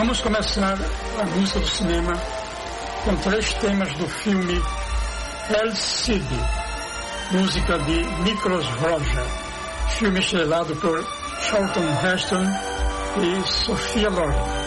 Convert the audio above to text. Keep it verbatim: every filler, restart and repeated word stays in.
Vamos começar a música do cinema com três temas do filme El Cid, música de Nicholas Roger, filme estrelado por Charlton Heston e Sophia Loren.